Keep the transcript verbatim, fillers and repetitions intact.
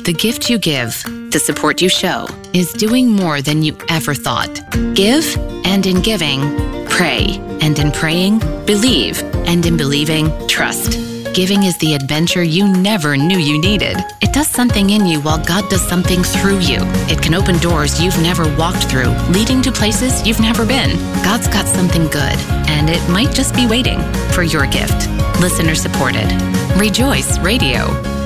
The gift you give, the support you show, is doing more than you ever thought. Give, and in giving, pray. And in praying, believe. And in believing, trust. Giving is the adventure you never knew you needed. It does something in you while God does something through you. It can open doors you've never walked through, leading to places you've never been. God's got something good, and it might just be waiting for your gift. Listener supported. Rejoice Radio.